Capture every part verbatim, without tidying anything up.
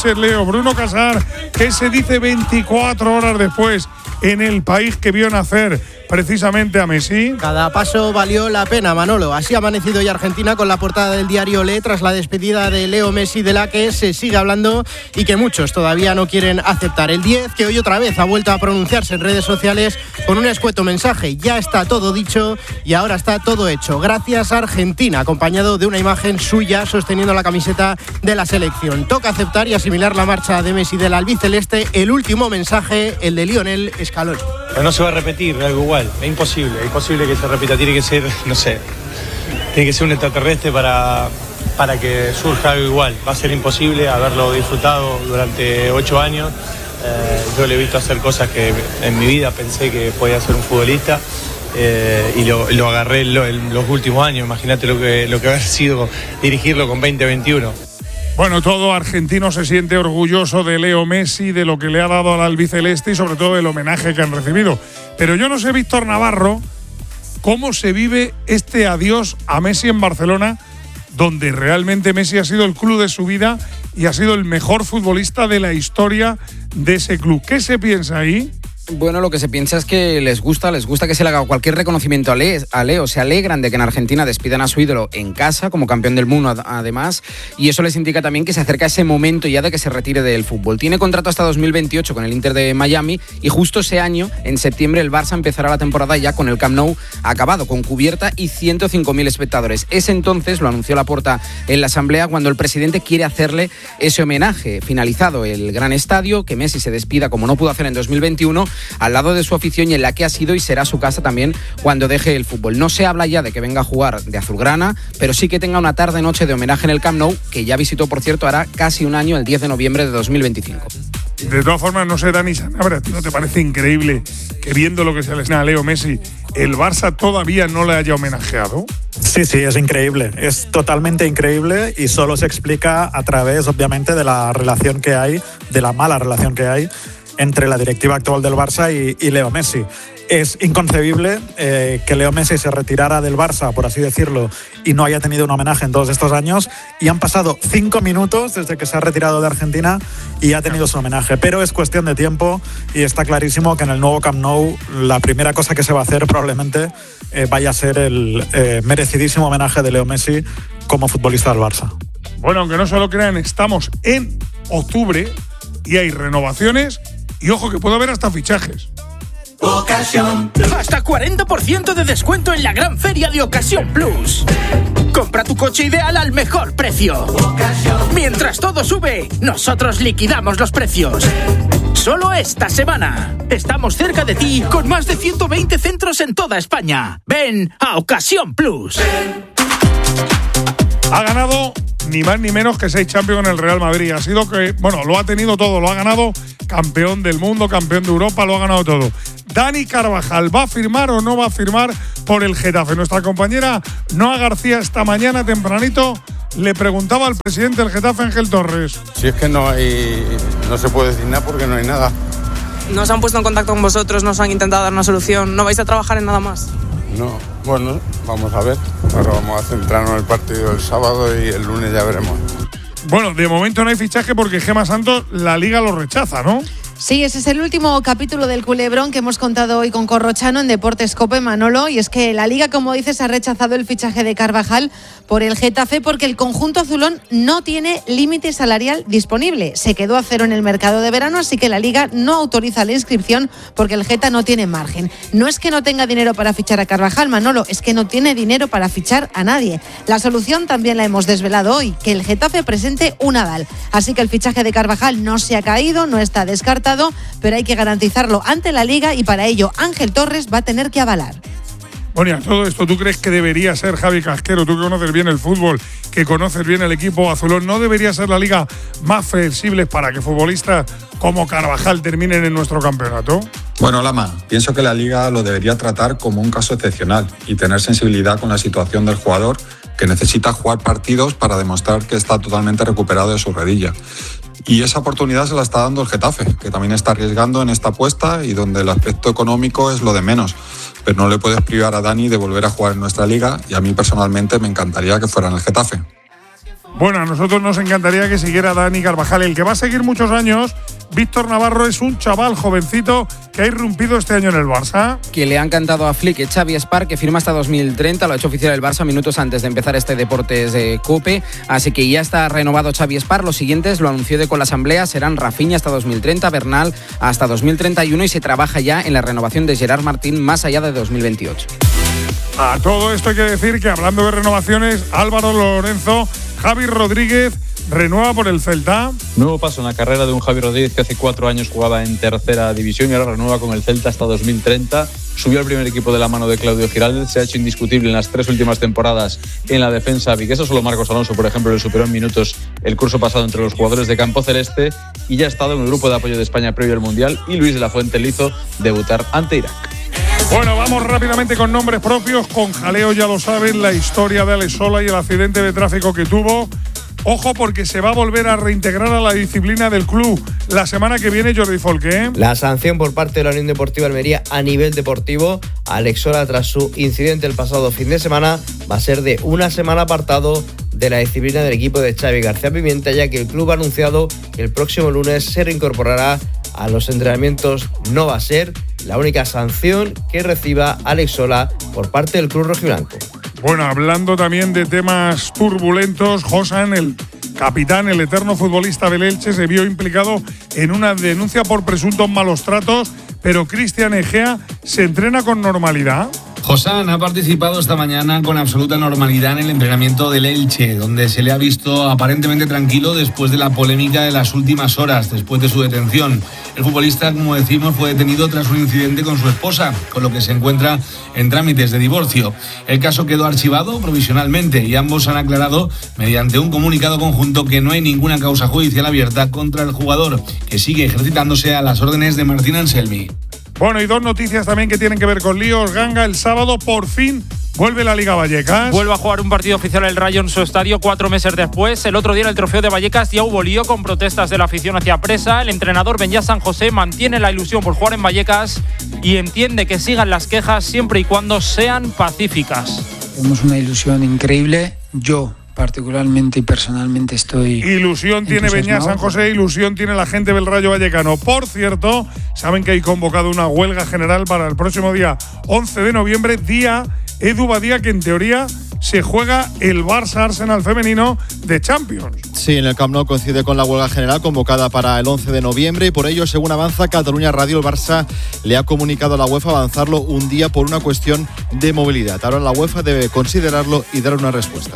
noches, Leo. Bruno Casar, ¿qué se dice veinticuatro horas después en el país que vio nacer precisamente a Messi? Cada paso valió la pena, Manolo. Así ha amanecido ya Argentina con la portada del diario Le tras la despedida de Leo Messi, de la que se sigue hablando y que muchos todavía no quieren aceptar. El diez, que hoy otra vez ha vuelto a pronunciarse en redes sociales con un escueto mensaje. Ya está todo dicho y ahora está todo hecho. Gracias, Argentina, acompañado de una imagen suya sosteniendo la camiseta de la selección. Toca aceptar y asimilar la marcha de Messi del albiceleste. El último mensaje, el de Lionel Scaloni. No se va a repetir algo igual, es imposible, es imposible que se repita, tiene que ser, no sé, tiene que ser un extraterrestre para, para que surja algo igual. Va a ser imposible haberlo disfrutado durante ocho años. Eh, yo le he visto hacer cosas que en mi vida pensé que podía ser un futbolista eh, y lo, lo agarré en, lo, en los últimos años. Imagínate lo que, lo que haber sido dirigirlo con veinte, veintiuno. Bueno, todo argentino se siente orgulloso de Leo Messi, de lo que le ha dado al albiceleste y sobre todo del homenaje que han recibido. Pero yo no sé, Víctor Navarro, cómo se vive este adiós a Messi en Barcelona, donde realmente Messi ha sido el club de su vida y ha sido el mejor futbolista de la historia de ese club. ¿Qué se piensa ahí? Bueno, lo que se piensa es que les gusta, les gusta que se le haga cualquier reconocimiento a Leo, a Leo. Se alegran de que en Argentina despidan a su ídolo en casa, como campeón del mundo además, y eso les indica también que se acerca ese momento ya de que se retire del fútbol. Tiene contrato hasta dos mil veintiocho con el Inter de Miami y justo ese año, en septiembre, el Barça empezará la temporada ya con el Camp Nou acabado, con cubierta y ciento cinco mil espectadores. Es entonces, lo anunció Laporta en la asamblea, cuando el presidente quiere hacerle ese homenaje. Finalizado el gran estadio, que Messi se despida como no pudo hacer en dos mil veintiuno, al lado de su afición y en la que ha sido y será su casa también cuando deje el fútbol. No se habla ya de que venga a jugar de azulgrana, pero sí que tenga una tarde-noche de homenaje en el Camp Nou, que ya visitó, por cierto, hará casi un año, el diez de noviembre de dos mil veinticinco. De todas formas, no sé, Dani Sanabria, ¿a ti no te parece increíble que viendo lo que se le está a Leo Messi, el Barça todavía no le haya homenajeado? Sí, sí, es increíble, es totalmente increíble y solo se explica a través, obviamente, de la relación que hay, de la mala relación que hay entre la directiva actual del Barça y, y Leo Messi. Es inconcebible eh, que Leo Messi se retirara del Barça, por así decirlo, y no haya tenido un homenaje en todos estos años, y han pasado cinco minutos desde que se ha retirado de Argentina y ha tenido su homenaje, pero es cuestión de tiempo y está clarísimo que en el nuevo Camp Nou la primera cosa que se va a hacer probablemente eh, vaya a ser el eh, merecidísimo homenaje de Leo Messi como futbolista del Barça. Bueno, aunque no se lo crean, estamos en octubre y hay renovaciones y ojo que puede haber hasta fichajes. Ocasión. Hasta cuarenta por ciento de descuento en la gran feria de Ocasión Plus. Compra tu coche ideal al mejor precio. Ocasión. Mientras todo sube, nosotros liquidamos los precios. Solo esta semana. Estamos cerca de ti con más de ciento veinte centros en toda España. Ven a Ocasión Plus. Ha ganado ni más ni menos que seis Champions en el Real Madrid. Ha sido que, bueno, lo ha tenido todo, lo ha ganado, campeón del mundo, campeón de Europa, lo ha ganado todo. Dani Carvajal, ¿va a firmar o no va a firmar por el Getafe? Nuestra compañera Noa García esta mañana tempranito le preguntaba al presidente del Getafe, Ángel Torres. Si es que no hay, no se puede decir nada porque no hay nada. ¿Nos han puesto en contacto con vosotros? ¿Nos han intentado dar una solución? ¿No vais a trabajar en nada más? No, bueno, vamos a ver. Ahora vamos a centrarnos en el partido del sábado y el lunes ya veremos. Bueno, de momento no hay fichaje porque Gemma Santos la Liga lo rechaza, ¿no? Sí, ese es el último capítulo del culebrón que hemos contado hoy con Corrochano en Deportes COPE, Manolo, y es que la Liga, como dices, ha rechazado el fichaje de Carvajal por el Getafe porque el conjunto azulón no tiene límite salarial disponible. Se quedó a cero en el mercado de verano, así que la Liga no autoriza la inscripción porque el Geta no tiene margen. No es que no tenga dinero para fichar a Carvajal, Manolo, es que no tiene dinero para fichar a nadie. La solución también la hemos desvelado hoy, que el Getafe presente un aval. Así que el fichaje de Carvajal no se ha caído, no está descartado, pero hay que garantizarlo ante la Liga y para ello Ángel Torres va a tener que avalar. Bueno, y a todo esto, ¿tú crees que debería ser, Javi Casquero, tú que conoces bien el fútbol, que conoces bien el equipo azulón, no debería ser la Liga más flexible para que futbolistas como Carvajal terminen en nuestro campeonato? Bueno, Lama, pienso que la Liga lo debería tratar como un caso excepcional y tener sensibilidad con la situación del jugador que necesita jugar partidos para demostrar que está totalmente recuperado de su rodilla. Y esa oportunidad se la está dando el Getafe, que también está arriesgando en esta apuesta y donde el aspecto económico es lo de menos. Pero no le puedes privar a Dani de volver a jugar en nuestra liga y a mí personalmente me encantaría que fuera en el Getafe. Bueno, a nosotros nos encantaría que siguiera Dani Carvajal. El que va a seguir muchos años, Víctor Navarro, es un chaval jovencito que ha irrumpido este año en el Barça. Que le ha encantado a Flick, Xavi Espar, que firma hasta dos mil treinta, lo ha hecho oficial el Barça minutos antes de empezar este Deportes de Cope, así que ya está renovado Xavi Espar. Los siguientes, lo anunció de con la asamblea, serán Rafinha hasta dos mil treinta, Bernal hasta dos mil treinta y uno y se trabaja ya en la renovación de Gerard Martín más allá de dos mil veintiocho. A todo esto hay que decir que, hablando de renovaciones, Álvaro Lorenzo, Javi Rodríguez renueva por el Celta. Nuevo paso en la carrera de un Javi Rodríguez que hace cuatro años jugaba en tercera división y ahora renueva con el Celta hasta dos mil treinta. Subió al primer equipo de la mano de Claudio Giraldez, se ha hecho indiscutible en las tres últimas temporadas en la defensa viguesa. Solo Marcos Alonso, por ejemplo, le superó en minutos el curso pasado entre los jugadores de campo celeste y ya ha estado en el grupo de apoyo de España previo al Mundial, y Luis de la Fuente le hizo debutar ante Irak. Bueno, vamos rápidamente con nombres propios. Con jaleo, ya lo saben, la historia de Alex Sola y el accidente de tráfico que tuvo. Ojo, porque se va a volver a reintegrar a la disciplina del club la semana que viene, Jordi Folqué. La sanción por parte de la Unión Deportiva Almería a nivel deportivo a Alex Sola tras su incidente el pasado fin de semana va a ser de una semana apartado de la disciplina del equipo de Xavi García Pimienta, ya que el club ha anunciado que el próximo lunes se reincorporará a los entrenamientos. No va a ser la única sanción que reciba Alex Sola por parte del club rojiblanco. Bueno, hablando también de temas turbulentos, Josan, el capitán, el eterno futbolista del Elche, se vio implicado en una denuncia por presuntos malos tratos, pero Cristian Egea se entrena con normalidad. Josan ha participado esta mañana con absoluta normalidad en el entrenamiento del Elche, donde se le ha visto aparentemente tranquilo después de la polémica de las últimas horas, después de su detención. El futbolista, como decimos, fue detenido tras un incidente con su esposa, con lo que se encuentra en trámites de divorcio. El caso quedó archivado provisionalmente y ambos han aclarado mediante un comunicado conjunto que no hay ninguna causa judicial abierta contra el jugador, que sigue ejercitándose a las órdenes de Martín Anselmi. Bueno, y dos noticias también que tienen que ver con líos. Ganga, el sábado por fin vuelve la Liga Vallecas. Vuelve a jugar un partido oficial el Rayo en su estadio cuatro meses después. El otro día en el Trofeo de Vallecas ya hubo lío con protestas de la afición hacia Presa. El entrenador Benyá San José mantiene la ilusión por jugar en Vallecas y entiende que sigan las quejas siempre y cuando sean pacíficas. Tenemos una ilusión increíble. Yo particularmente y personalmente estoy... Ilusión tiene Beñá San José, ilusión tiene la gente del Rayo Vallecano. Por cierto, saben que hay convocado una huelga general para el próximo día once de noviembre, día, Edu Badía, que en teoría se juega el Barça-Arsenal femenino de Champions. Sí, en el Camp Nou coincide con la huelga general convocada para el once de noviembre y por ello, según avanza Cataluña Radio, el Barça le ha comunicado a la UEFA avanzarlo un día por una cuestión de movilidad. Ahora la UEFA debe considerarlo y dar una respuesta.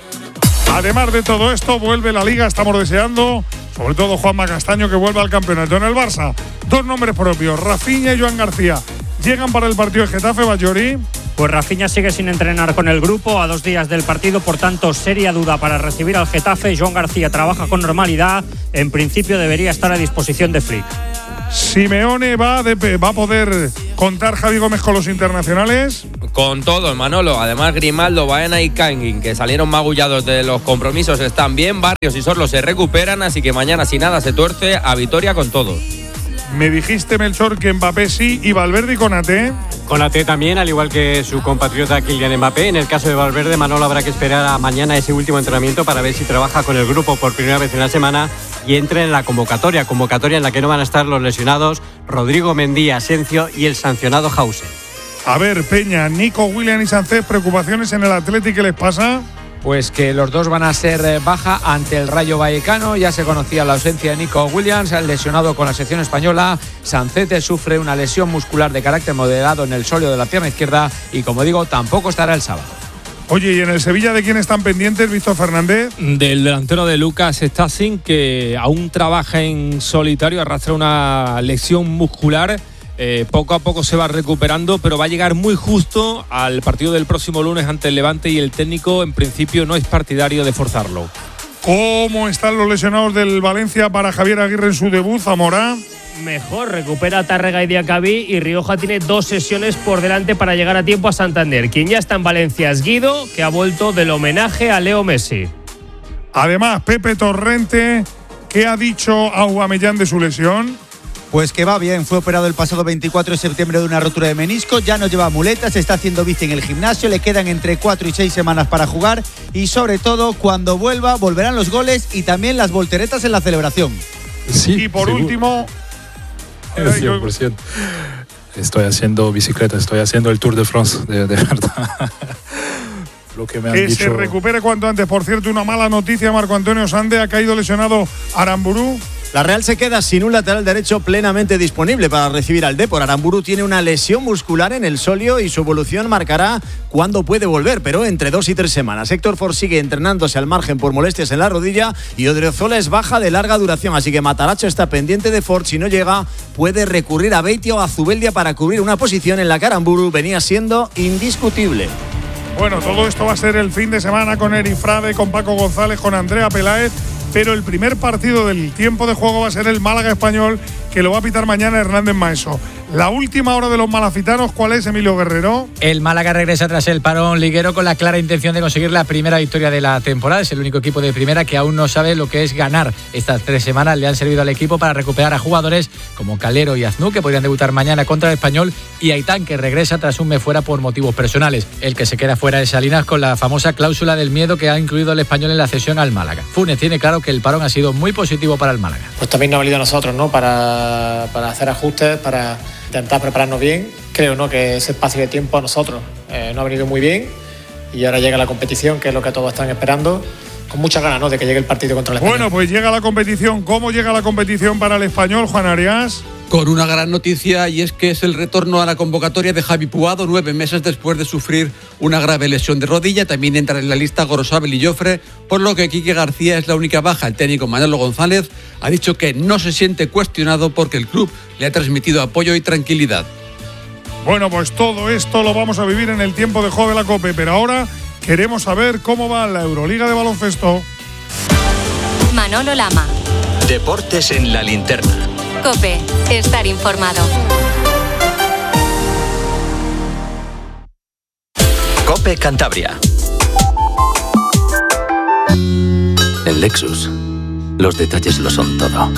Además de todo esto, vuelve la Liga, estamos deseando, sobre todo Juanma Castaño, que vuelva al campeonato en el Barça. Dos nombres propios, Rafinha y Joan García, llegan para el partido de Getafe, Ballori. Pues Rafinha sigue sin entrenar con el grupo a dos días del partido, por tanto, seria duda para recibir al Getafe. Joan García trabaja con normalidad, en principio debería estar a disposición de Flick. Simeone va, de, va a poder contar Javi Gómez con los internacionales. Con todos, Manolo. Además, Grimaldo, Baena y Kangin, que salieron magullados de los compromisos, están bien. Barrios y Sorlo se recuperan, así que mañana, si nada se tuerce, a Vitoria con todos. Me dijiste, Melchor, que Mbappé sí y Valverde y Konaté. Konaté también, al igual que su compatriota Kylian Mbappé. En el caso de Valverde, Manolo, habrá que esperar a mañana ese último entrenamiento para ver si trabaja con el grupo por primera vez en la semana y entre en la convocatoria, convocatoria en la que no van a estar los lesionados Rodrigo Mendy, Asencio y el sancionado Hausen. A ver, Peña, Nico Williams y Sánchez, ¿preocupaciones en el Athletic? ¿Qué les pasa? Pues que los dos van a ser baja ante el Rayo Vallecano. Ya se conocía la ausencia de Nico Williams, el lesionado con la selección española. Sancete sufre una lesión muscular de carácter moderado en el sóleo de la pierna izquierda y, como digo, tampoco estará el sábado. Oye, ¿y en el Sevilla de quién están pendientes, Víctor Fernández? Del delantero de Lucas Stassin, que aún trabaja en solitario, arrastra una lesión muscular. Eh, poco a poco se va recuperando, pero va a llegar muy justo al partido del próximo lunes ante el Levante y el técnico en principio no es partidario de forzarlo. ¿Cómo están los lesionados del Valencia para Javier Aguirre en su debut, Zamora? Mejor, recupera Tárrega y Diacabí y Rioja tiene dos sesiones por delante para llegar a tiempo a Santander. Quien ya está en Valencia es Guido, que ha vuelto del homenaje a Leo Messi. Además, Pepe Torrente, ¿qué ha dicho Aubameyang de su lesión? Pues que va bien, fue operado el pasado veinticuatro de septiembre de una rotura de menisco, ya no lleva muletas, está haciendo bici en el gimnasio, le quedan entre cuatro y seis semanas para jugar y sobre todo cuando vuelva volverán los goles y también las volteretas en la celebración. Sí, y por seguro. último... cien por ciento. Estoy haciendo bicicleta, estoy haciendo el Tour de France, de, de verdad. Lo que me han que dicho... se recupere cuanto antes. Por cierto, una mala noticia, Marco Antonio Sande, ha caído lesionado Aramburu. La Real se queda sin un lateral derecho plenamente disponible para recibir al Depor. Aramburu tiene una lesión muscular en el sóleo y su evolución marcará cuándo puede volver, pero entre dos y tres semanas. Héctor Ford sigue entrenándose al margen por molestias en la rodilla y Odriozola es baja de larga duración, así que Matarazzo está pendiente de Ford. Si no llega, puede recurrir a Beitio o a Zubeldia para cubrir una posición en la que Aramburu venía siendo indiscutible. Bueno, todo esto va a ser el fin de semana con Eri Frade, con Paco González, con Andrea Peláez, pero el primer partido del tiempo de juego va a ser el Málaga Español, que lo va a pitar mañana Hernández Maeso. La última hora de los malacitanos, ¿cuál es, Emilio Guerrero? El Málaga regresa tras el parón liguero con la clara intención de conseguir la primera victoria de la temporada. Es el único equipo de primera que aún no sabe lo que es ganar. Estas tres semanas le han servido al equipo para recuperar a jugadores como Calero y Aznu, que podrían debutar mañana contra el Español, y Aitán, que regresa tras un mes fuera por motivos personales. El que se queda fuera es Salinas, con la famosa cláusula del miedo que ha incluido el Español en la cesión al Málaga. Funes tiene claro que el parón ha sido muy positivo para el Málaga. Pues también nos ha valido a nosotros, ¿no? Para, para hacer ajustes, para intentar prepararnos bien. Creo, ¿no?, que ese espacio de tiempo a nosotros eh, nos ha venido muy bien y ahora llega la competición, que es lo que todos están esperando, con muchas ganas, ¿no?, de que llegue el partido contra el Español. Bueno, pues llega la competición. ¿Cómo llega la competición para el Español, Juan Arias? Con una gran noticia, y es que es el retorno a la convocatoria de Javi Puado, nueve meses después de sufrir una grave lesión de rodilla. También entra en la lista Gorosabel y Jofre, por lo que Quique García es la única baja. El técnico Manolo González ha dicho que no se siente cuestionado porque el club le ha transmitido apoyo y tranquilidad. Bueno, pues todo esto lo vamos a vivir en el tiempo de juego de la COPE, pero ahora queremos saber cómo va la Euroliga de baloncesto. Manolo Lama. Deportes en la linterna. COPE, estar informado. COPE Cantabria. En Lexus, los detalles lo son todo.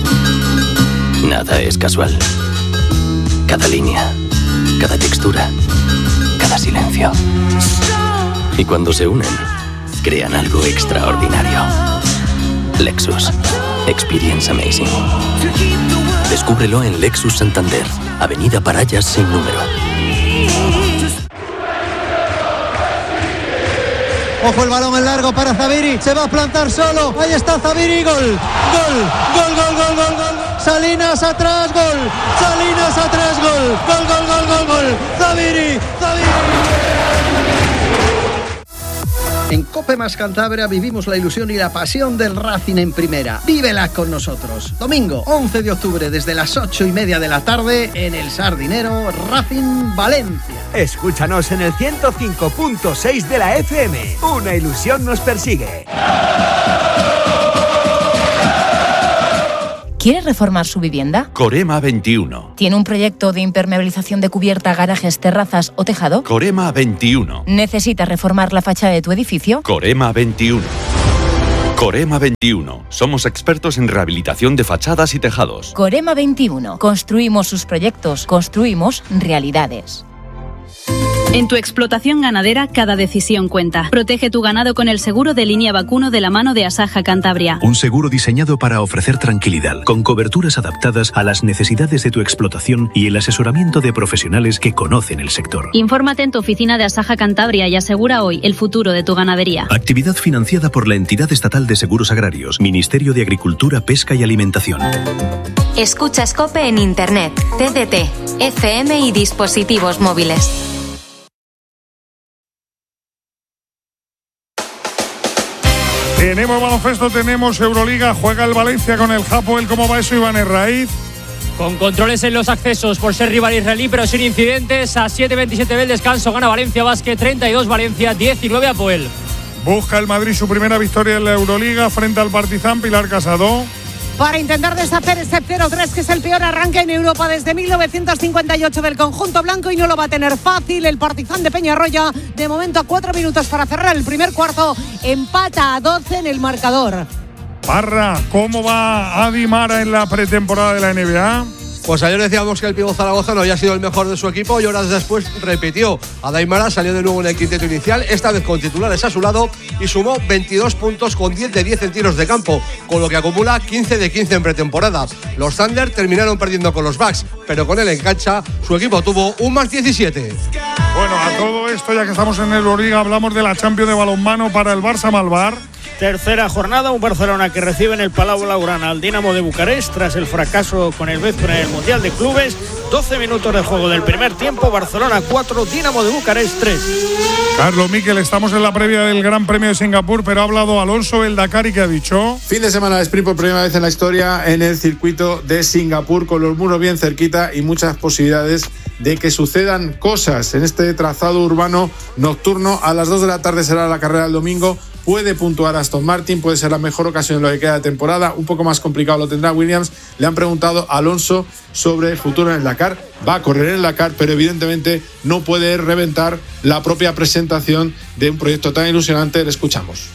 Nada es casual. Cada línea, cada textura, cada silencio. Y cuando se unen, crean algo extraordinario. Lexus. Experience amazing. Descúbrelo en Lexus Santander, Avenida Parayas sin número. Ojo el balón en largo para Zaviri, se va a plantar solo, ahí está Zaviri, gol, gol, gol, gol, gol, gol, gol, Salinas atrás, gol, Salinas atrás, gol, gol, gol, gol, gol, gol, Zaviri, Zaviri. En COPE más Cantabria vivimos la ilusión y la pasión del Racing en primera. Vívela con nosotros. Domingo once de octubre desde las ocho y media de la tarde en el Sardinero, Racing Valencia. Escúchanos en el ciento cinco punto seis de la F M. Una ilusión nos persigue. ¿Quiere reformar su vivienda? Corema veintiuno. ¿Tiene un proyecto de impermeabilización de cubierta, garajes, terrazas o tejado? Corema veintiuno. ¿Necesita reformar la fachada de tu edificio? Corema veintiuno. Corema veintiuno. Somos expertos en rehabilitación de fachadas y tejados. Corema veintiuno. Construimos sus proyectos, construimos realidades. En tu explotación ganadera, cada decisión cuenta. Protege tu ganado con el seguro de línea vacuno de la mano de Asaja Cantabria. Un seguro diseñado para ofrecer tranquilidad, con coberturas adaptadas a las necesidades de tu explotación y el asesoramiento de profesionales que conocen el sector. Infórmate en tu oficina de Asaja Cantabria y asegura hoy el futuro de tu ganadería. Actividad financiada por la Entidad Estatal de Seguros Agrarios, Ministerio de Agricultura, Pesca y Alimentación. Escucha Scope en Internet, T D T, F M y dispositivos móviles. Tenemos baloncesto, tenemos Euroliga, juega el Valencia con el Hapoel. ¿Cómo va eso, Iván Herraiz? Con controles en los accesos por ser rival israelí, pero sin incidentes. A siete veintisiete del descanso gana Valencia Basket, treinta y dos Valencia, diecinueve Hapoel. Busca el Madrid su primera victoria en la Euroliga frente al Partizan. Pilar Casado. Para intentar deshacer ese cero tres, que es el peor arranque en Europa desde mil novecientos cincuenta y ocho del conjunto blanco, y no lo va a tener fácil. El Partizan de Peñarroya, de momento a cuatro minutos para cerrar el primer cuarto, empata a doce en el marcador. Parra, ¿cómo va Adi Mara en la pretemporada de la N B A? Pues ayer decíamos que el Pío Zaragoza no había sido el mejor de su equipo y horas después repitió. Adaimara salió de nuevo en el quinteto inicial, esta vez con titulares a su lado, y sumó veintidós puntos con diez de diez en tiros de campo, con lo que acumula quince de quince en pretemporada. Los Thunder terminaron perdiendo con los Bucks, pero con él en cancha su equipo tuvo un más diecisiete. Bueno, a todo esto, ya que estamos en el Euroliga, hablamos de la Champions de balonmano para el Barça Malvar. Tercera jornada, un Barcelona que recibe en el Palau Blaugrana al Dinamo de Bucarest tras el fracaso con el Bezpra en el Mundial de Clubes. doce minutos de juego del primer tiempo, Barcelona cuatro, Dinamo de Bucarest tres. Carlos Miquel, estamos en la previa del Gran Premio de Singapur, pero ha hablado Alonso el Dakar y ¿qué ha dicho? Fin de semana de sprint por primera vez en la historia en el circuito de Singapur, con los muros bien cerquita y muchas posibilidades de que sucedan cosas en este trazado urbano nocturno. A las dos de la tarde será la carrera del domingo. Puede puntuar Aston Martin, puede ser la mejor ocasión en lo que queda de temporada. Un poco más complicado lo tendrá Williams. Le han preguntado a Alonso sobre el futuro en el Dakar. Va a correr en el Dakar, pero evidentemente no puede reventar la propia presentación de un proyecto tan ilusionante. Le escuchamos.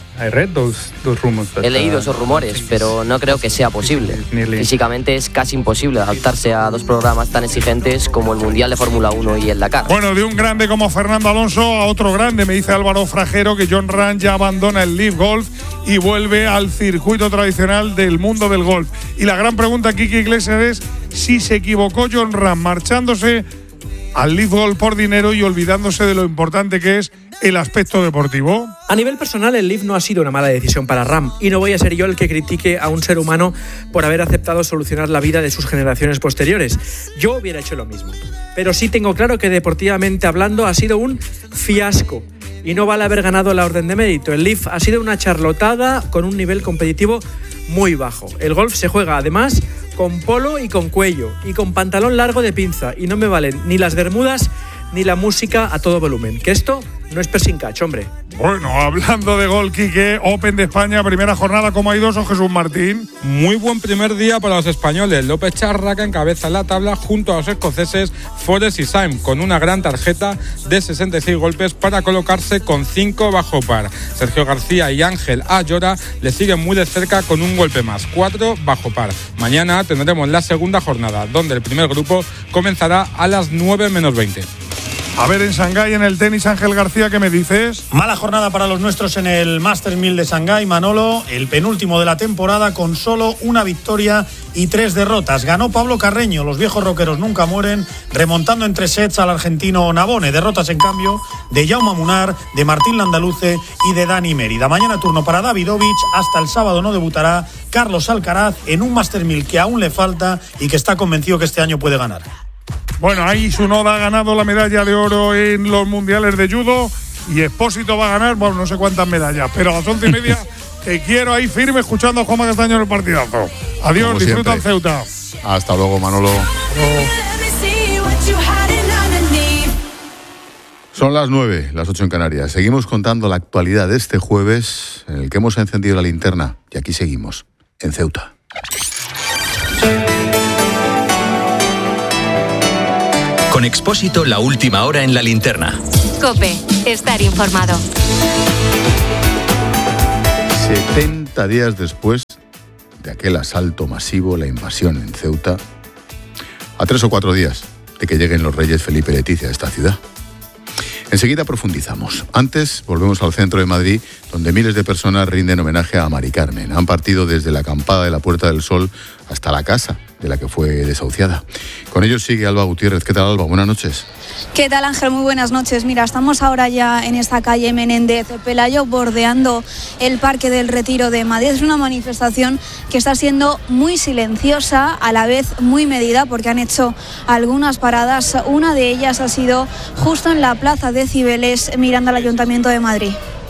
He leído esos rumores, pero no creo que sea posible. Físicamente es casi imposible adaptarse a dos programas tan exigentes como el Mundial de Fórmula uno y el Dakar. Bueno, de un grande como Fernando Alonso a otro grande, me dice Álvaro Frajero que John Ram ya abandona el Live Golf y vuelve al circuito tradicional del mundo del golf. Y la gran pregunta, Kiki Iglesias, es si se equivocó John Ram marchándose al Live Golf por dinero y olvidándose de lo importante que es el aspecto deportivo. A nivel personal, el Live no ha sido una mala decisión para Ram, y no voy a ser yo el que critique a un ser humano por haber aceptado solucionar la vida de sus generaciones posteriores. Yo hubiera hecho lo mismo. Pero sí tengo claro que deportivamente hablando ha sido un fiasco y no vale haber ganado la orden de mérito. El Live ha sido una charlotada con un nivel competitivo muy bajo. El golf se juega además con polo y con cuello y con pantalón largo de pinza, y no me valen ni las bermudas ni la música a todo volumen, que esto no es pressing catch, hombre. Bueno, hablando de gol, Quique, Open de España, primera jornada, ¿cómo ha ido eso, Jesús Martín? Muy buen primer día para los españoles. López Charraca encabeza la tabla junto a los escoceses Forrest y Syme, con una gran tarjeta de sesenta y seis golpes para colocarse con cinco bajo par. Sergio García y Ángel Ayora le siguen muy de cerca con un golpe más, cuatro bajo par. Mañana tendremos la segunda jornada, donde el primer grupo comenzará a las nueve menos veinte. A ver, en Shanghái, en el tenis, Ángel García, ¿qué me dices? Mala jornada para los nuestros en el Masters mil de Shanghái, Manolo, el penúltimo de la temporada con solo una victoria y tres derrotas. Ganó Pablo Carreño, los viejos rockeros nunca mueren, remontando en tres sets al argentino Navone. Derrotas, en cambio, de Jaume Munar, de Martín Landaluce y de Dani Mérida. Mañana turno para Davidovich, hasta el sábado no debutará Carlos Alcaraz en un Masters mil que aún le falta y que está convencido que este año puede ganar. Bueno, ahí Tsunoda ha ganado la medalla de oro en los mundiales de judo y Expósito va a ganar, bueno, no sé cuántas medallas, pero a las once y media te quiero ahí firme escuchando a Juanma Castaño en el partidazo. Adiós, como disfruta el Ceuta. Hasta luego, Manolo. Son las nueve, las ocho en Canarias. Seguimos contando la actualidad de este jueves en el que hemos encendido la linterna y aquí seguimos, en Ceuta. Con Expósito, la última hora en la linterna. COPE, estar informado. setenta días después de aquel asalto masivo, la invasión en Ceuta, a tres o cuatro días de que lleguen los reyes Felipe y Leticia a esta ciudad. Enseguida profundizamos. Antes volvemos al centro de Madrid, donde miles de personas rinden homenaje a Mari Carmen. Han partido desde la acampada de la Puerta del Sol hasta la casa de la que fue desahuciada. Con ellos sigue Alba Gutiérrez. ¿Qué tal, Alba? Buenas noches. ¿Qué tal, Ángel? Muy buenas noches. Mira, estamos ahora ya en esta calle Menéndez Pelayo, bordeando el Parque del Retiro de Madrid. Es una manifestación que está siendo muy silenciosa, a la vez muy medida, porque han hecho algunas paradas. Una de ellas ha sido justo en la Plaza de Cibeles, mirando al Ayuntamiento de Madrid.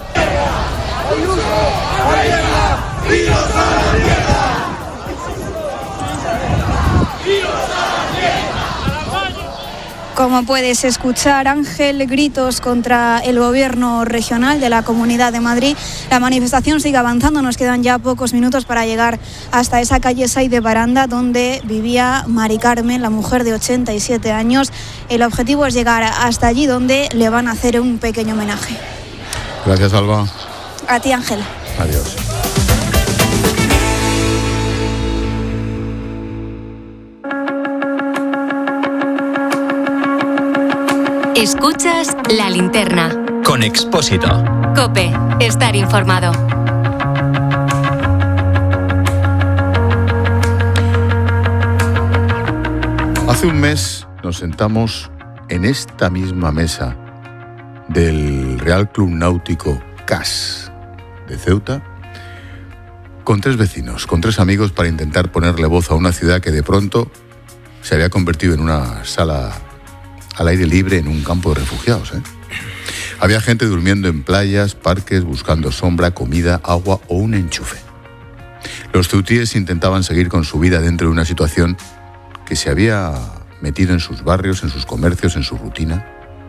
Como puedes escuchar, Ángel, gritos contra el gobierno regional de la Comunidad de Madrid. La manifestación sigue avanzando, nos quedan ya pocos minutos para llegar hasta esa calle Saiz de Baranda, donde vivía Mari Carmen, la mujer de ochenta y siete años. El objetivo es llegar hasta allí, donde le van a hacer un pequeño homenaje. Gracias, Alba. A ti, Ángel. Adiós. Escuchas La Linterna. Con Expósito. COPE. Estar informado. Hace un mes nos sentamos en esta misma mesa del Real Club Náutico C A S de Ceuta con tres vecinos, con tres amigos, para intentar ponerle voz a una ciudad que de pronto se había convertido en una sala al aire libre, en un campo de refugiados, ¿eh? Había gente durmiendo en playas, parques, buscando sombra, comida, agua o un enchufe. Los ceutíes intentaban seguir con su vida dentro de una situación que se había metido en sus barrios, en sus comercios, en su rutina.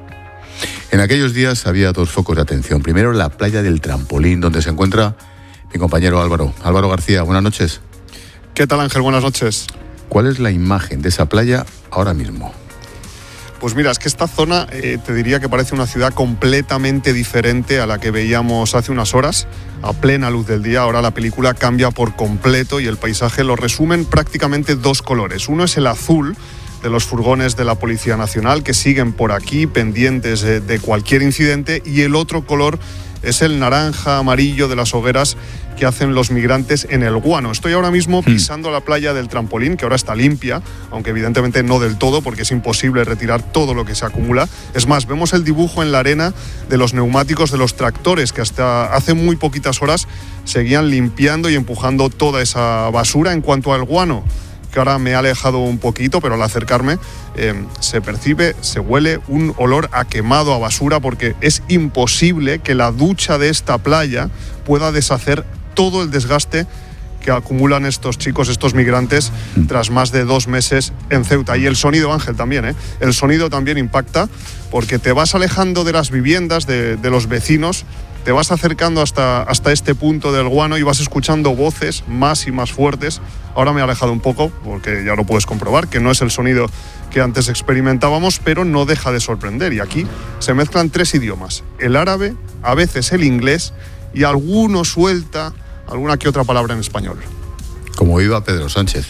En aquellos días había dos focos de atención. Primero, la playa del Trampolín, donde se encuentra mi compañero Álvaro. Álvaro García, buenas noches. ¿Qué tal, Ángel? Buenas noches. ¿Cuál es la imagen de esa playa ahora mismo? Pues mira, es que esta zona eh, te diría que parece una ciudad completamente diferente a la que veíamos hace unas horas, a plena luz del día. Ahora la película cambia por completo y el paisaje lo resumen prácticamente dos colores. Uno es el azul de los furgones de la Policía Nacional que siguen por aquí pendientes de, de cualquier incidente, y el otro color es el naranja amarillo de las hogueras que hacen los migrantes en el Guano. Estoy ahora mismo pisando la playa del Trampolín, que ahora está limpia, aunque evidentemente no del todo, porque es imposible retirar todo lo que se acumula. Es más, vemos el dibujo en la arena de los neumáticos de los tractores que hasta hace muy poquitas horas seguían limpiando y empujando toda esa basura. En cuanto al Guano, que ahora me ha alejado un poquito, pero al acercarme eh, se percibe, se huele un olor a quemado, a basura, porque es imposible que la ducha de esta playa pueda deshacer todo el desgaste que acumulan estos chicos, estos migrantes, tras más de dos meses en Ceuta. Y el sonido, Ángel, también, ¿eh? El sonido también impacta, porque te vas alejando de las viviendas, de, de los vecinos, te vas acercando hasta, hasta este punto del Guano y vas escuchando voces más y más fuertes. Ahora me he alejado un poco, porque ya lo puedes comprobar, que no es el sonido que antes experimentábamos, pero no deja de sorprender. Y aquí se mezclan tres idiomas: el árabe, a veces el inglés, y alguno suelta alguna que otra palabra en español. Como iba Pedro Sánchez.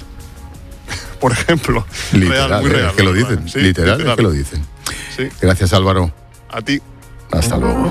Por ejemplo. Literal, real, muy real, es que lo dicen. Sí, literal, literal, es que lo dicen. Sí. Gracias, Álvaro. A ti. Hasta luego.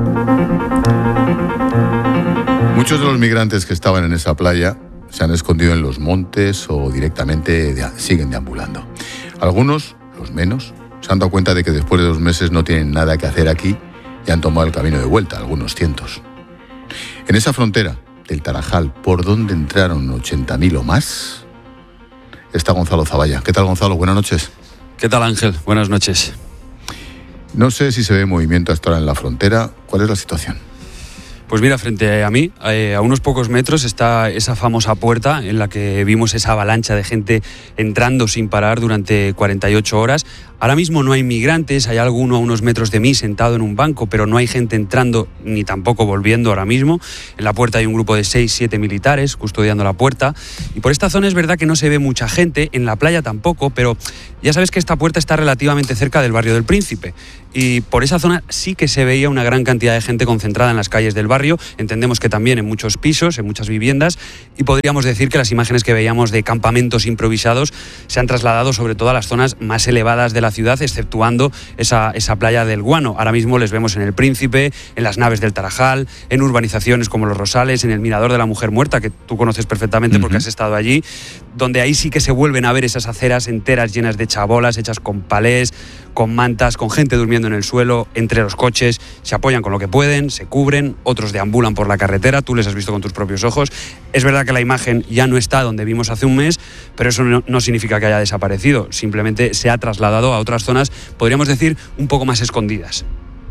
Muchos de los migrantes que estaban en esa playa se han escondido en los montes o directamente de, siguen deambulando. Algunos, los menos, se han dado cuenta de que después de dos meses no tienen nada que hacer aquí y han tomado el camino de vuelta, algunos cientos. En esa frontera del Tarajal, por donde entraron ochenta mil o más, está Gonzalo Zavalla. ¿Qué tal, Gonzalo? Buenas noches. ¿Qué tal, Ángel? Buenas noches. No sé si se ve movimiento hasta ahora en la frontera. ¿Cuál es la situación? Pues mira, frente a mí, eh, a unos pocos metros, está esa famosa puerta en la que vimos esa avalancha de gente entrando sin parar durante cuarenta y ocho horas. Ahora mismo no hay migrantes, hay alguno a unos metros de mí sentado en un banco, pero no hay gente entrando ni tampoco volviendo ahora mismo. En la puerta hay un grupo de seis, siete militares custodiando la puerta. Y por esta zona es verdad que no se ve mucha gente, en la playa tampoco, pero ya sabes que esta puerta está relativamente cerca del barrio del Príncipe. Y por esa zona sí que se veía una gran cantidad de gente concentrada en las calles del barrio. Entendemos que también en muchos pisos, en muchas viviendas, y podríamos decir que las imágenes que veíamos de campamentos improvisados se han trasladado sobre todo a las zonas más elevadas de la ciudad, exceptuando esa, esa playa del Guano. Ahora mismo les vemos en el Príncipe, en las naves del Tarajal, en urbanizaciones como Los Rosales, en el Mirador de la Mujer Muerta, que tú conoces perfectamente porque uh-huh. has estado allí, donde ahí sí que se vuelven a ver esas aceras enteras llenas de chabolas, hechas con palés, con mantas, con gente durmiendo en el suelo, entre los coches, se apoyan con lo que pueden, se cubren, otros deambulan por la carretera, tú les has visto con tus propios ojos. Es verdad que la imagen ya no está donde vimos hace un mes, pero eso no, no significa que haya desaparecido, simplemente se ha trasladado a otras zonas, podríamos decir, un poco más escondidas.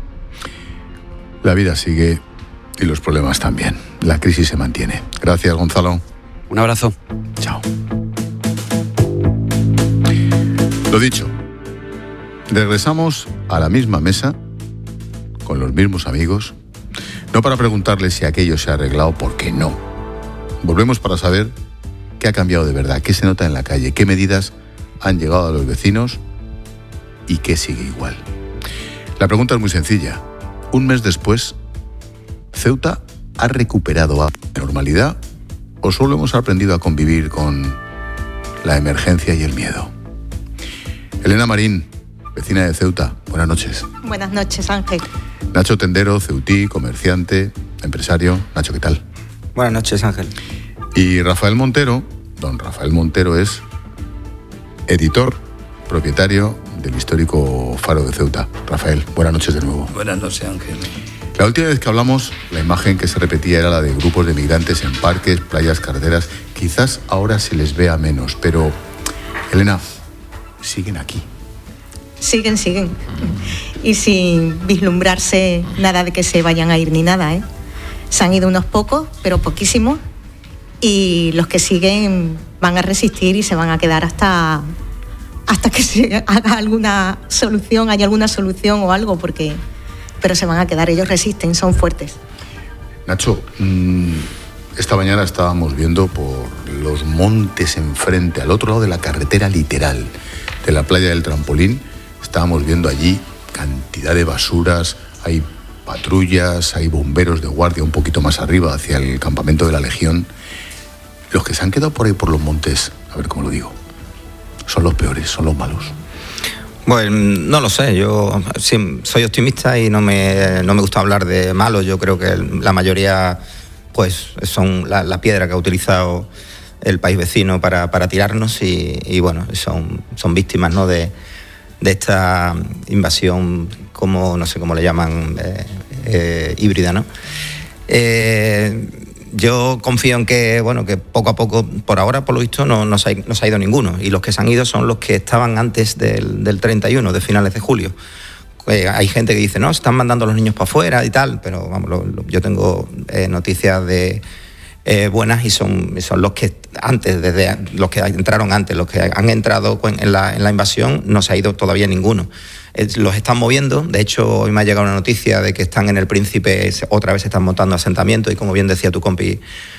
La vida sigue y los problemas también. La crisis se mantiene. Gracias, Gonzalo. Un abrazo. Chao. Lo dicho, regresamos a la misma mesa, con los mismos amigos, no para preguntarles si aquello se ha arreglado, porque no. Volvemos para saber qué ha cambiado de verdad, qué se nota en la calle, qué medidas han llegado a los vecinos y qué sigue igual. La pregunta es muy sencilla. Un mes después, ¿Ceuta ha recuperado la normalidad o solo hemos aprendido a convivir con la emergencia y el miedo? Elena Marín, vecina de Ceuta, buenas noches. Buenas noches, Ángel. Nacho Tendero, ceutí, comerciante, empresario. Nacho, ¿qué tal? Buenas noches, Ángel. Y Rafael Montero, don Rafael Montero es editor, propietario del histórico Faro de Ceuta. Rafael, buenas noches de nuevo. Buenas noches, Ángel. La última vez que hablamos, la imagen que se repetía era la de grupos de migrantes en parques, playas, carreteras. Quizás ahora se les vea menos, pero, Elena, siguen aquí. Siguen, siguen. Y sin vislumbrarse nada de que se vayan a ir ni nada, ¿eh? Se han ido unos pocos, pero poquísimos. Y los que siguen van a resistir y se van a quedar hasta, hasta que se haga alguna solución, haya alguna solución o algo, porque... pero se van a quedar, ellos resisten, son fuertes. Nacho, mmm, esta mañana estábamos viendo por los montes enfrente, al otro lado de la carretera literal, de la playa del Trampolín, estábamos viendo allí cantidad de basuras, hay patrullas, hay bomberos de guardia un poquito más arriba, hacia el campamento de la Legión. Los que se han quedado por ahí por los montes, a ver cómo lo digo, son los peores, son los malos. Bueno, no lo sé, yo sí, soy optimista y no me, no me gusta hablar de malos. Yo creo que la mayoría pues son la, la piedra que ha utilizado el país vecino para, para tirarnos y, y bueno, son, son víctimas, ¿no?, de, de esta invasión, como no sé cómo le llaman, eh, eh, híbrida, ¿no? Eh, Yo confío en que, bueno, que poco a poco, por ahora, por lo visto, no, no, se, ha, no se ha ido ninguno. Y los que se han ido son los que estaban antes del, del treinta y uno, de finales de julio. Eh, hay gente que dice, no, se están mandando a los niños para afuera y tal, pero vamos, lo, lo, yo tengo eh, noticias de eh, buenas y son, son los que antes, desde los que entraron antes, los que han entrado en la, en la invasión, no se ha ido todavía ninguno. Los están moviendo, de hecho hoy me ha llegado una noticia de que están en el Príncipe, otra vez se están montando asentamientos y como bien decía tu compi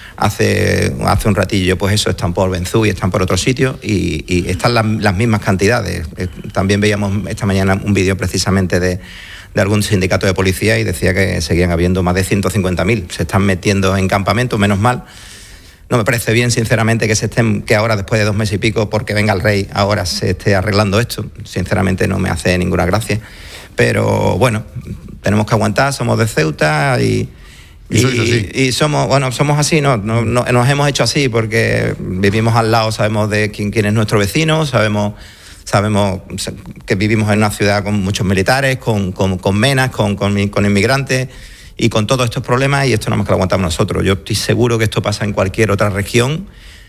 hace, hace un ratillo, pues eso, están por Benzú y están por otros sitios y, y están las, las mismas cantidades. También veíamos esta mañana un vídeo precisamente de, de algún sindicato de policía y decía que seguían habiendo más de ciento cincuenta mil, se están metiendo en campamentos, menos mal. No me parece bien, sinceramente, que se estén, que ahora, después de dos meses y pico, porque venga el rey, ahora se esté arreglando esto. Sinceramente no me hace ninguna gracia. Pero bueno, tenemos que aguantar, somos de Ceuta y, y, y, y somos, bueno, somos así, ¿no? No, no, nos hemos hecho así porque vivimos al lado, sabemos de quién, quién es nuestro vecino, sabemos, sabemos que vivimos en una ciudad con muchos militares, con, con, con menas, con, con, con inmigrantes. Y con todos estos problemas, y esto nada más que lo aguantamos nosotros. Yo estoy seguro que esto pasa en cualquier otra región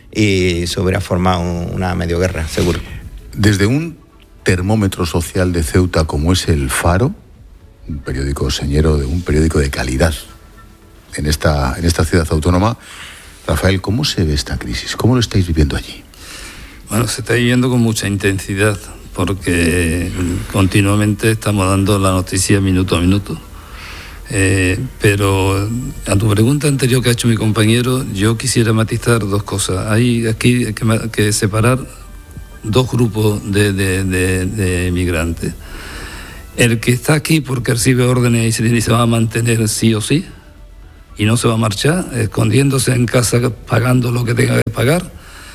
y se hubiera formado una medio guerra, seguro. Desde un termómetro social de Ceuta como es El Faro, un periódico señero, de un periódico de calidad en esta, en esta ciudad autónoma, Rafael, ¿cómo se ve esta crisis? ¿Cómo lo estáis viviendo allí? Bueno, se está viviendo con mucha intensidad porque continuamente estamos dando la noticia minuto a minuto. Eh, pero a tu pregunta anterior que ha hecho mi compañero, yo quisiera matizar dos cosas. Hay aquí que, que separar dos grupos de, de, de, de migrantes. El que está aquí porque recibe órdenes y se, y se va a mantener sí o sí y no se va a marchar, escondiéndose en casa pagando lo que tenga que pagar.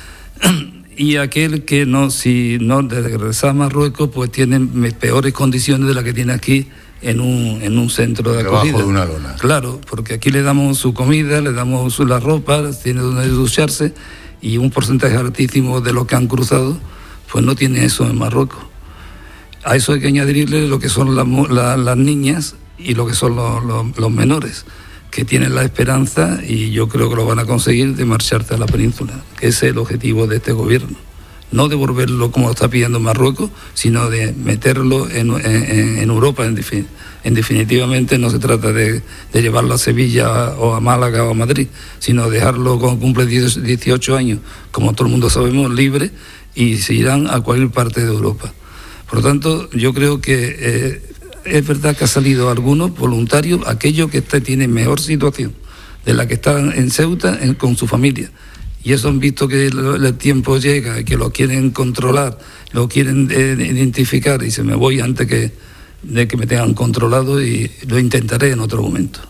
Y aquel que no, si no regresa a Marruecos, pues tiene peores condiciones de las que tiene aquí en un, en un centro de acogida. Debajo de una lona. Claro, porque aquí le damos su comida, le damos su, la ropa, tiene donde ducharse, y un porcentaje altísimo de los que han cruzado, pues no tiene eso en Marruecos. A eso hay que añadirle lo que son la, la, las niñas y lo que son los, los, los menores, que tienen la esperanza, y yo creo que lo van a conseguir, de marcharse a la península, que ese es el objetivo de este gobierno. No devolverlo como lo está pidiendo Marruecos, sino de meterlo en, en, en Europa. En, en definitivamente no se trata de, de llevarlo a Sevilla o a Málaga o a Madrid, sino dejarlo cuando cumple dieciocho años, como todo el mundo sabemos, libre, y se irán a cualquier parte de Europa. Por lo tanto, yo creo que eh, es verdad que ha salido algunos voluntarios, aquellos que está, tienen mejor situación de la que están en Ceuta en, con su familia. Y eso han visto que el, el tiempo llega, que lo quieren controlar, lo quieren eh, identificar, y se me voy antes que, de que me tengan controlado, y lo intentaré en otro momento.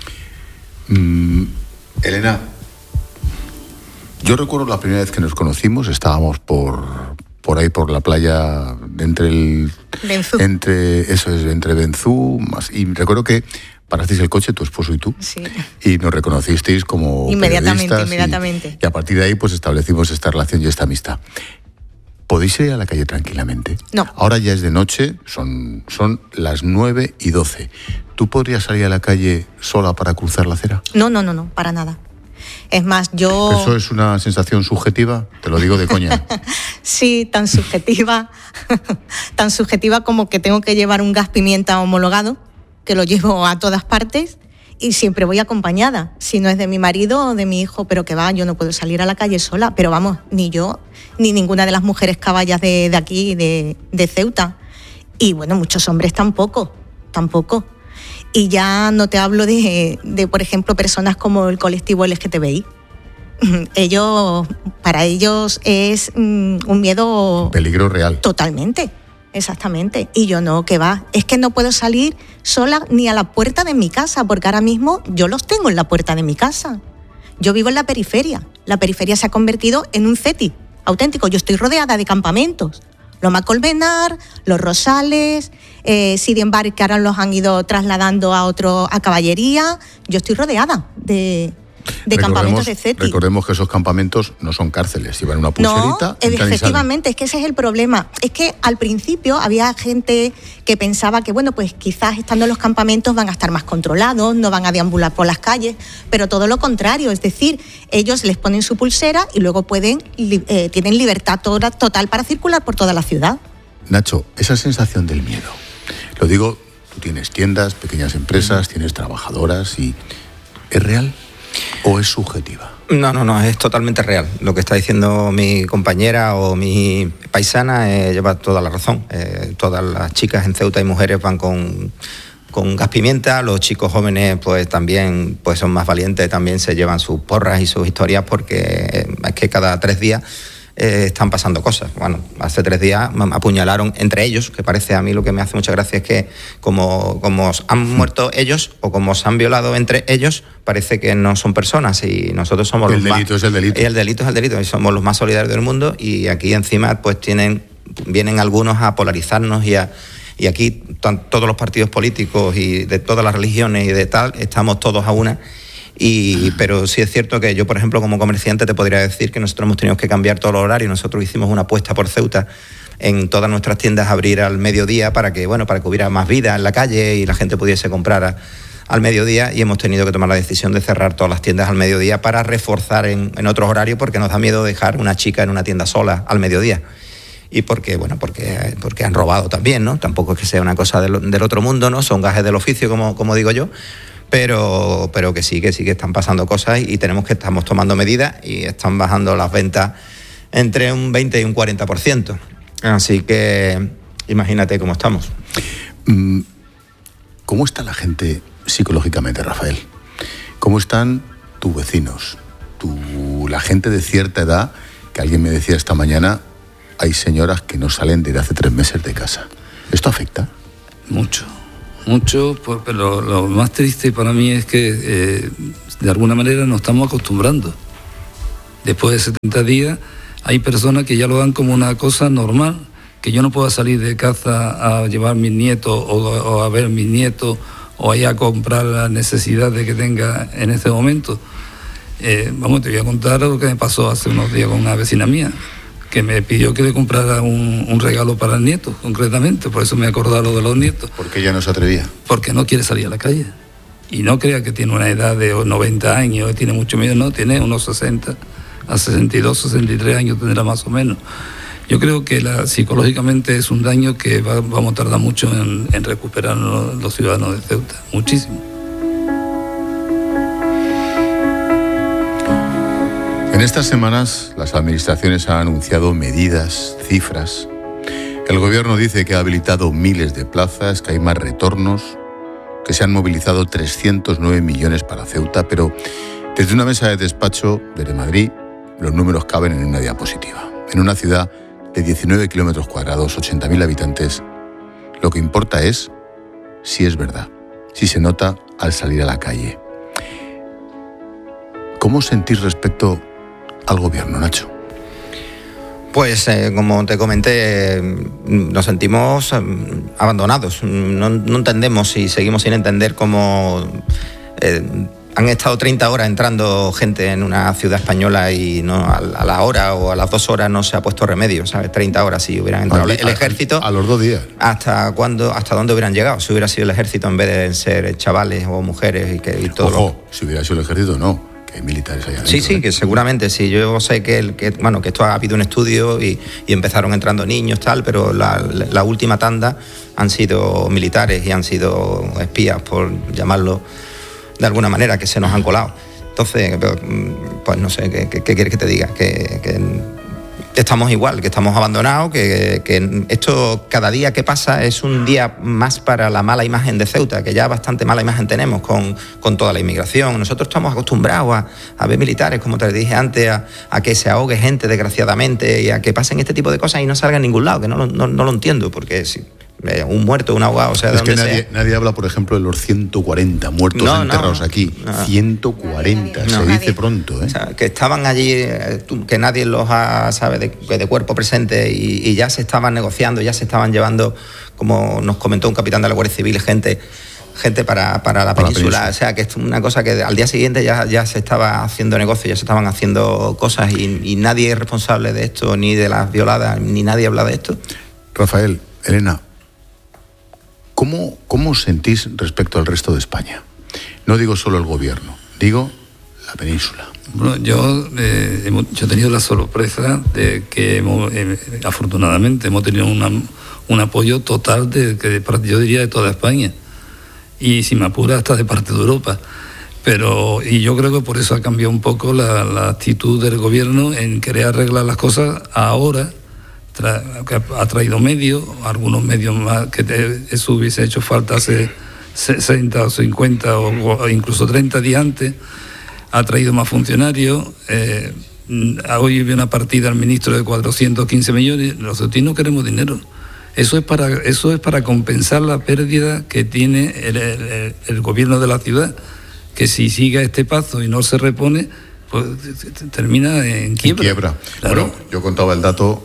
Mm, Elena, yo recuerdo la primera vez que nos conocimos, estábamos por, por ahí por la playa, entre el... Benzú. Entre, eso es, entre Benzú, más, y recuerdo que parasteis el coche, tu esposo y tú, Sí. y nos reconocisteis como Inmediatamente, periodistas inmediatamente. Y, y a partir de ahí pues establecimos esta relación y esta amistad. ¿Podéis ir a la calle tranquilamente? No. Ahora ya es de noche, son, son las nueve y doce. ¿Tú podrías salir a la calle sola para cruzar la acera? No, no, no, no, para nada. Es más, yo... ¿Eso es una sensación subjetiva? Te lo digo de coña. Sí, tan subjetiva, tan subjetiva como que tengo que llevar un gas pimienta homologado, que lo llevo a todas partes y siempre voy acompañada, si no es de mi marido o de mi hijo, pero que va, yo no puedo salir a la calle sola, pero vamos, ni yo, ni ninguna de las mujeres caballas de, de aquí, de, de Ceuta, y bueno, muchos hombres tampoco, tampoco. Y ya no te hablo de, de, por ejemplo, personas como el colectivo L G T B I. Ellos, para ellos es mm, un miedo... Peligro real. Totalmente, exactamente. Y yo no, que va. Es que no puedo salir sola ni a la puerta de mi casa, porque ahora mismo yo los tengo en la puerta de mi casa. Yo vivo en la periferia. La periferia se ha convertido en un ceti auténtico. Yo estoy rodeada de campamentos. Loma Colmenar, Los Rosales, eh, Sidian Bar, que ahora los han ido trasladando a otro, a Caballería. Yo estoy rodeada de, de campamentos de ceti. Recordemos que esos campamentos no son cárceles, llevan una pulserita. No, efectivamente, es que ese es el problema. Es que al principio había gente que pensaba que, bueno, pues quizás estando en los campamentos van a estar más controlados, no van a deambular por las calles, pero todo lo contrario, es decir, ellos les ponen su pulsera y luego pueden, eh, tienen libertad toda, total para circular por toda la ciudad. Nacho, esa sensación del miedo, lo digo, tú tienes tiendas, pequeñas empresas, tienes trabajadoras y... ¿Es real o es subjetiva? No, no, no, es totalmente real. Lo que está diciendo mi compañera o mi paisana eh, lleva toda la razón. Eh, todas las chicas en Ceuta y mujeres van con, con gas pimienta, los chicos jóvenes pues también pues son más valientes, también se llevan sus porras y sus historias porque eh, es que cada tres días eh, están pasando cosas. Bueno, hace tres días me apuñalaron entre ellos, que parece a mí lo que me hace mucha gracia es que como, como han muerto ellos o como se han violado entre ellos, parece que no son personas y nosotros somos el los delito más, es el delito. Y el delito es el delito y somos los más solidarios del mundo y aquí encima pues tienen vienen algunos a polarizarnos y a y aquí todos los partidos políticos y de todas las religiones y de tal estamos todos a una. Y, pero sí es cierto que yo, por ejemplo, como comerciante te podría decir que nosotros hemos tenido que cambiar todos los horarios. Nosotros hicimos una apuesta por Ceuta en todas nuestras tiendas, abrir al mediodía para que, bueno, para que hubiera más vida en la calle y la gente pudiese comprar a, al mediodía y hemos tenido que tomar la decisión de cerrar todas las tiendas al mediodía para reforzar en, en otros horarios porque nos da miedo dejar una chica en una tienda sola al mediodía. Y porque, bueno, porque, porque han robado también, ¿no? Tampoco es que sea una cosa del, del otro mundo, ¿no? Son gajes del oficio, como, como digo yo. Pero, pero que sí, que sí que están pasando cosas y tenemos que estamos tomando medidas y están bajando las ventas entre un veinte y un cuarenta por ciento. Así que imagínate cómo estamos. ¿Cómo está la gente psicológicamente, Rafael? ¿Cómo están tus vecinos? Tu, la gente de cierta edad, que alguien me decía esta mañana, hay señoras que no salen desde hace tres meses de casa. ¿Esto afecta? Mucho. Mucho, pero lo más triste para mí es que eh, de alguna manera nos estamos acostumbrando. Después de setenta días hay personas que ya lo dan como una cosa normal, que yo no pueda salir de casa a llevar mis nietos o, o a ver mis nietos o ir a comprar las necesidades que tenga en este momento. Eh, vamos, te voy a contar lo que me pasó hace unos días con una vecina mía, que me pidió que le comprara un, un regalo para el nieto, concretamente, por eso me he acordado lo de los nietos. ¿Por qué ella no se atrevía? Porque no quiere salir a la calle. Y no crea que tiene una edad de noventa años, tiene mucho miedo, no, tiene unos sesenta, a sesenta y dos, sesenta y tres años tendrá más o menos. Yo creo que la, psicológicamente es un daño que va, vamos a tardar mucho en, en recuperar los, los ciudadanos de Ceuta, muchísimo. En estas semanas, las administraciones han anunciado medidas, cifras. El gobierno dice que ha habilitado miles de plazas, que hay más retornos, que se han movilizado trescientos nueve millones para Ceuta, pero desde una mesa de despacho desde Madrid, los números caben en una diapositiva. En una ciudad de diecinueve kilómetros cuadrados, ochenta mil habitantes, lo que importa es si es verdad, si se nota al salir a la calle. ¿Cómo sentís respecto al gobierno, Nacho? Pues eh, como te comenté, eh, nos sentimos eh, abandonados. No, no entendemos y seguimos sin entender cómo eh, han estado treinta horas entrando gente en una ciudad española y no a, a la hora o a las dos horas no se ha puesto remedio, ¿sabes? treinta horas si hubieran entrado. A, el ejército... A, a los dos días. ¿Hasta cuándo, hasta dónde hubieran llegado? Si hubiera sido el ejército en vez de ser chavales o mujeres y, que, y todo. Ojo, lo... si hubiera sido el ejército, no. Que hay militares allá adentro. Sí, sí, ¿eh? que seguramente sí. Yo sé que, el, que, bueno, que esto ha habido un estudio y, y empezaron entrando niños, tal, pero la, la última tanda han sido militares y han sido espías, por llamarlo de alguna manera, que se nos han colado. Entonces, pues no sé, ¿qué, qué, qué quieres que te diga? Que, que estamos igual, que estamos abandonados, que, que esto cada día que pasa es un día más para la mala imagen de Ceuta, que ya bastante mala imagen tenemos con, con toda la inmigración. Nosotros estamos acostumbrados a, a ver militares, como te dije antes, a, a que se ahogue gente desgraciadamente y a que pasen este tipo de cosas y no salga en ningún lado, que no, no, no lo entiendo, porque si... un muerto, un ahogado, o sea, de es que donde nadie, sea. nadie habla, por ejemplo, de los ciento cuarenta muertos No, enterrados no, aquí. no. ciento cuarenta, No, se nadie. dice pronto, ¿eh? O sea, que estaban allí, eh, que nadie los ha, sabe, de, de cuerpo presente y, y ya se estaban negociando, ya se estaban llevando, como nos comentó un capitán de la Guardia Civil, gente gente para, para la Para la península. península. O sea, que es una cosa que al día siguiente ya, ya se estaba haciendo negocio, ya se estaban haciendo cosas y, y nadie es responsable de esto, ni de las violadas, ni nadie habla de esto. Rafael, Elena, ¿Cómo, ¿Cómo os sentís respecto al resto de España? No digo solo el gobierno, digo la península. Bueno, yo, eh, hemos, yo he tenido la sorpresa de que hemos, eh, afortunadamente hemos tenido una, un apoyo total de, de, yo diría, de toda España. Y si me apura, hasta de parte de Europa. Pero, y yo creo que por eso ha cambiado un poco la, la actitud del gobierno en querer arreglar las cosas ahora. Que ha traído medios, algunos medios más, que eso hubiese hecho falta hace sesenta o cincuenta o, o incluso treinta días antes. Ha traído más funcionarios. Eh, hoy vi una partida al ministro de cuatrocientos quince millones. Nosotros no queremos dinero. Eso es para, eso es para compensar la pérdida que tiene el, el, el gobierno de la ciudad, que si sigue este paso y no se repone, pues termina en quiebra. En quiebra. Claro. Bueno, yo contaba el dato.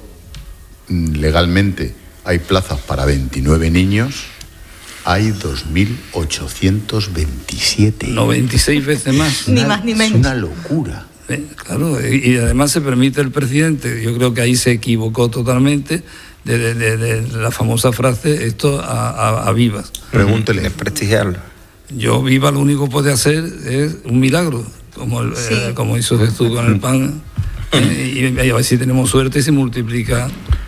Legalmente hay plazas para veintinueve niños, hay dos mil ochocientos veintisiete. No, veintiséis veces más. Ni más ni menos. Es una locura. Eh, claro, y, y además se permite el presidente, yo creo que ahí se equivocó totalmente de, de, de, de la famosa frase, esto a, a, a Vivas. Pregúntele. Desprestigiarlo. Yo, Viva, lo único que puede hacer es un milagro, como, el, sí. eh, como hizo Jesús con el pan, eh, y, y a ver si tenemos suerte y se multiplica.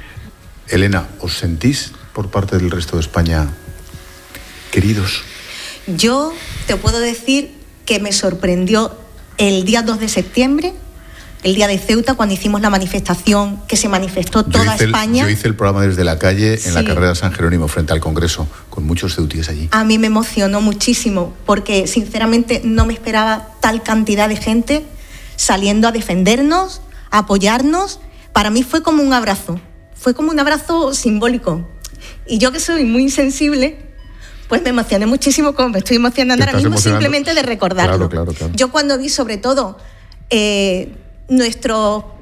Elena, ¿os sentís por parte del resto de España queridos? Yo te puedo decir que me sorprendió el día dos de septiembre, el día de Ceuta, cuando hicimos la manifestación, que se manifestó toda yo España. El, yo hice el programa desde la calle en sí. la carrera San Jerónimo, frente al Congreso, con muchos ceutíes allí. A mí me emocionó muchísimo, porque sinceramente no me esperaba tal cantidad de gente saliendo a defendernos, a apoyarnos. Para mí fue como un abrazo. Fue como un abrazo simbólico. Y yo, que soy muy sensible, pues me emocioné muchísimo, como me estoy emocionando ahora mismo simplemente de recordarlo. Claro, claro, claro. Yo cuando vi sobre todo eh, nuestros